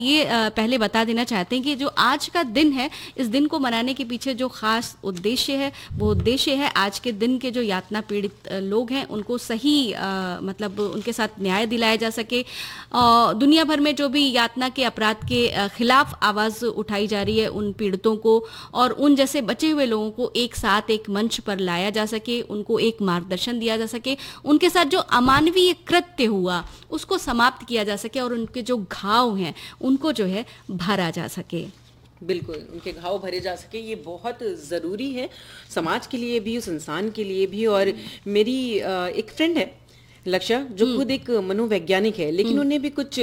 ये पहले बता देना चाहते हैं कि जो आज का दिन है, इस दिन को मनाने के पीछे जो खास उद्देश्य है वो उद्देश्य है आज के दिन के जो यातना पीड़ित लोग हैं उनको सही मतलब उनके साथ न्याय दिलाया जा सके। दुनिया भर में जो भी यातना के अपराध के खिलाफ आवाज़ उठाई जा रही है उन पीड़ितों को और उन जैसे बचे हुए लोगों को एक साथ एक मंच पर लाया जा सके, उनको एक मार्गदर्शन दिया जा सके, उनके साथ जो अमानवीय कृत्य हुआ उसको समाप्त किया जा सके और उनके जो घाव हैं उनको जो है भरा जा सके। बिल्कुल, उनके घाव भरे जा सके, ये बहुत ज़रूरी है समाज के लिए भी, उस इंसान के लिए भी। और मेरी एक फ्रेंड है लक्ष्य, जो खुद एक मनोवैज्ञानिक है, लेकिन उन्हें भी कुछ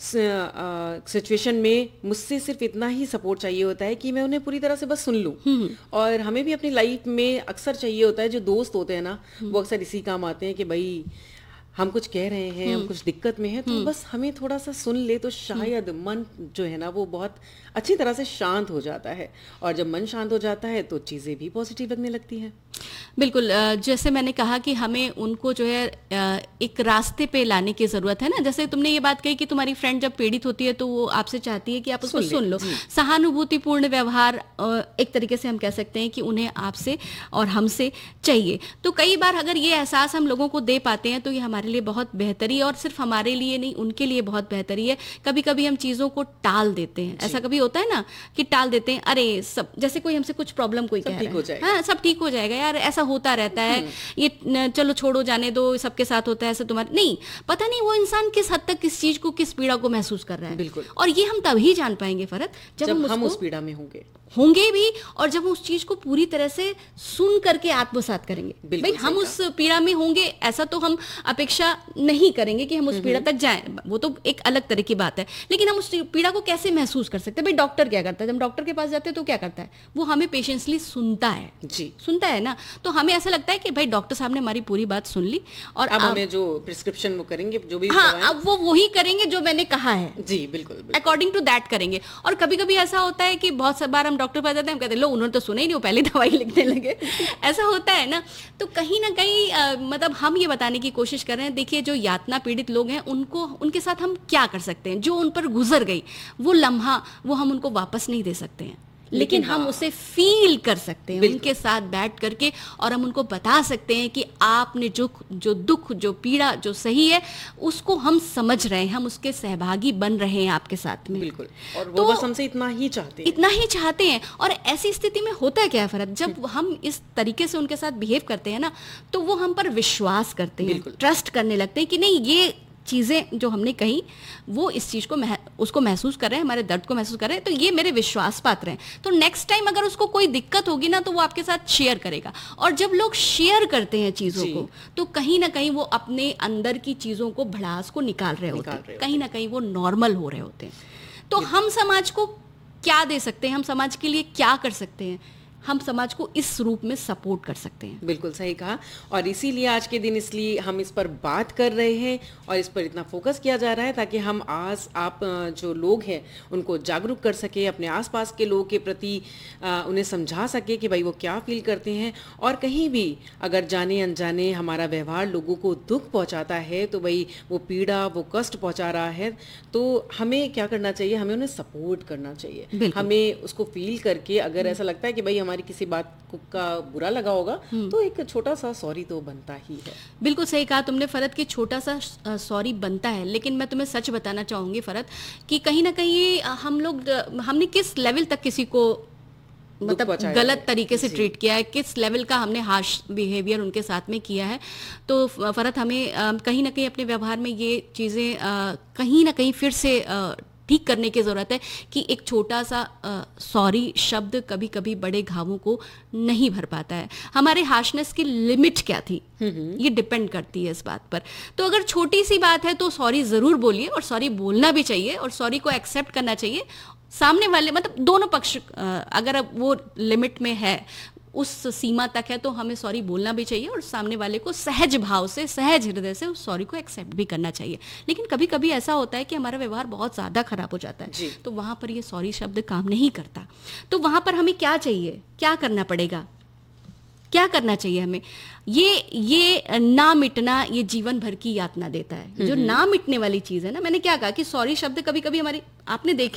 सिचुएशन में मुझसे सिर्फ इतना ही सपोर्ट चाहिए होता है कि मैं उन्हें पूरी तरह से बस सुन लूं। और हमें भी अपनी लाइफ में अक्सर चाहिए होता है, जो दोस्त होते हैं ना वो अक्सर इसी काम आते हैं कि भाई हम कुछ कह रहे हैं, हम कुछ दिक्कत में हैं, तो बस हमें थोड़ा सा सुन ले तो शायद मन जो है ना वो बहुत अच्छी तरह से शांत हो जाता है। और जब मन शांत हो जाता है तो चीज़ें भी पॉजिटिव लगने लगती हैं। बिल्कुल, जैसे मैंने कहा कि हमें उनको जो है एक रास्ते पे लाने की ज़रूरत है ना। जैसे तुमने ये बात कही कि तुम्हारी फ्रेंड जब पीड़ित होती है तो वो आपसे चाहती है कि आप उसको सुन लो। सहानुभूतिपूर्ण व्यवहार एक तरीके से हम कह सकते हैं कि उन्हें आपसे और हमसे चाहिए। तो कई बार अगर ये एहसास हम लोगों को दे पाते हैं तो ये हमारे लिए बहुत बेहतरी, और सिर्फ हमारे लिए नहीं उनके लिए बहुत बेहतरी है। कभी कभी हम चीज़ों को टाल देते हैं, ऐसा कभी होता है ना कि टाल देते हैं, अरे सब जैसे कोई हमसे कुछ प्रॉब्लम कोई कह रहा है, हाँ सब ठीक हो जाएगा यार, ऐसा होता रहता है, ये चलो छोड़ो जाने दो, सबके साथ होता है ऐसा, तुम्हारे नहीं पता नहीं वो इंसान किस हद तक किस चीज को, किस पीड़ा को महसूस कर रहा है। बिल्कुल। और ये हम तभी जान पाएंगे फरत जब हम उस पीड़ा में होंगे भी, और जब हम उस चीज को पूरी तरह से सुन करके आत्मसात करेंगे। भाई हम उस पीड़ा में होंगे ऐसा तो हम अपेक्षा नहीं करेंगे कि हम उस पीड़ा तक जाएं, वो तो एक अलग तरह की बात है, लेकिन हम उस पीड़ा को कैसे महसूस कर सकते हैं। भाई डॉक्टर क्या करता है, जब डॉक्टर के पास जाते हैं तो क्या करता है, वो हमें पेशेंसली सुनता है जी, सुनता है ना। तो हमें ऐसा लगता है कि भाई डॉक्टर साहब ने हमारी पूरी बात सुन ली और अब हमें जो प्रिस्क्रिप्शन वो करेंगे, जो भी हाँ अब वो वही करेंगे जो मैंने कहा है जी, बिल्कुल अकॉर्डिंग टू दैट करेंगे। और कभी कभी ऐसा होता है कि बहुत बार हम डॉक्टर पास जाते हैं, हम कहते हैं लो उन्होंने तो सुना ही नहीं, वो पहले दवाई लिखने लगे ऐसा होता है ना। तो कहीं ना कहीं मतलब हम ये बताने की कोशिश कर रहे हैं, देखिए जो यातना पीड़ित लोग हैं उनको, उनके साथ हम क्या कर सकते हैं। जो उन पर गुजर गई वो लम्हा वो हम उनको वापस नहीं दे सकते हैं, लेकिन हम उसे फील कर सकते हैं उनके साथ बैठ करके, और हम उनको बता सकते हैं कि आपने जो दुख, जो पीड़ा, जो सही है उसको हम समझ रहे हैं, हम उसके सहभागी बन रहे हैं आपके साथ में। बिल्कुल। और वो बस हमसे इतना ही चाहते हैं। और ऐसी स्थिति में होता है क्या फरत, जब हम इस तरीके से उनके साथ बिहेव करते हैं ना तो वो हम पर विश्वास करते हैं, ट्रस्ट करने लगते हैं कि नहीं ये चीज़ें जो हमने कही वो इस चीज़ को उसको महसूस कर रहे हैं, हमारे दर्द को महसूस कर रहे हैं, तो ये मेरे विश्वास पात्र हैं। तो नेक्स्ट टाइम अगर उसको कोई दिक्कत होगी ना तो वो आपके साथ शेयर करेगा। और जब लोग शेयर करते हैं चीज़ों को तो कहीं ना कहीं वो अपने अंदर की चीज़ों को, भड़ास को निकाल रहे होते हैं, कहीं ना कहीं वो नॉर्मल हो रहे होते हैं। तो हम समाज को क्या दे सकते हैं, हम समाज के लिए क्या कर सकते हैं, हम समाज को इस रूप में सपोर्ट कर सकते हैं। बिल्कुल सही कहा। और इसीलिए आज के दिन इसलिए हम इस पर बात कर रहे हैं और इस पर इतना फोकस किया जा रहा है ताकि हम आप जो लोग हैं उनको जागरूक कर सके, अपने आसपास के लोगों के प्रति उन्हें समझा सके कि भाई वो क्या फील करते हैं। और कहीं भी अगर जाने अनजाने हमारा व्यवहार लोगों को दुख पहुंचाता है तो भाई वो पीड़ा, वो कष्ट पहुंचा रहा है, तो हमें क्या करना चाहिए, हमें उन्हें सपोर्ट करना चाहिए। हमें उसको फील करके अगर ऐसा लगता है कि भाई हमारी किसी बात का बुरा लगा होगा तो एक छोटा सा सॉरी तो बनता ही है। बिल्कुल सही कहा तुमने फरत कि छोटा सा सॉरी बनता है। लेकिन मैं तुम्हें सच बताना चाहूंगी फरत कि कहीं ना कहीं हमने किस लेवल तक किसी को मतलब गलत तरीके से ट्रीट किया है, किस लेवल का हमने हार्श बिहेवियर उनके साथ में किया है। तो फरत हमें कहीं ना कहीं अपने व्यवहार में ये चीज़ें कहीं ना कहीं फिर से ठीक करने की ज़रूरत है कि एक छोटा सा सॉरी शब्द कभी कभी बड़े घावों को नहीं भर पाता है। हमारे हार्शनेस की लिमिट क्या थी ये डिपेंड करती है इस बात पर। तो अगर छोटी सी बात है तो सॉरी ज़रूर बोलिए, और सॉरी बोलना भी चाहिए, और सॉरी को एक्सेप्ट करना चाहिए। सामने वाले मतलब दोनों पक्ष अगर वो लिमिट में है, उस सीमा तक है, तो हमें सॉरी बोलना भी चाहिए और सामने वाले को सहज भाव से, सहज हृदय से उस सॉरी को एक्सेप्ट भी करना चाहिए। लेकिन कभी कभी ऐसा होता है कि हमारा व्यवहार बहुत ज़्यादा खराब हो जाता है, तो वहाँ पर ये सॉरी शब्द काम नहीं करता। तो वहाँ पर हमें क्या चाहिए, क्या करना पड़ेगा? क्या करना चाहिए हमें? ये ना मिटना ये जीवन भर की यातना देता है। जो ना मिटने वाली चीज है ना, मैंने क्या कहा कि सॉरी शब्द कभी कभी हमारी, आपने देखा